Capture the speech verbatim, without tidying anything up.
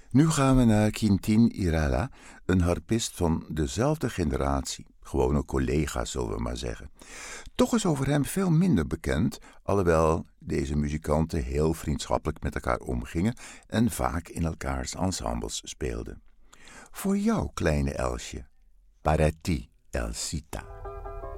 Nu gaan we naar Quintín Irala, een harpist van dezelfde generatie. Gewone collega, zullen we maar zeggen. Toch is over hem veel minder bekend, alhoewel deze muzikanten heel vriendschappelijk met elkaar omgingen en vaak in elkaars ensembles speelden. Voor jou, kleine Elsje, para ti, Elsita.